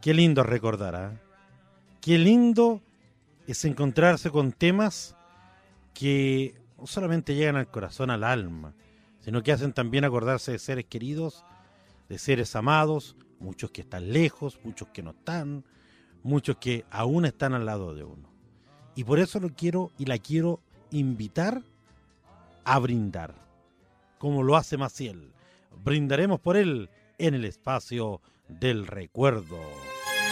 Qué lindo recordar, ¿eh? Qué lindo es encontrarse con temas que no solamente llegan al corazón, al alma, sino que hacen también acordarse de seres queridos, de seres amados, muchos que están lejos, muchos que no están, muchos que aún están al lado de uno. Y por eso lo quiero y la quiero invitar a brindar, como lo hace Maciel. Brindaremos por él en el espacio del recuerdo.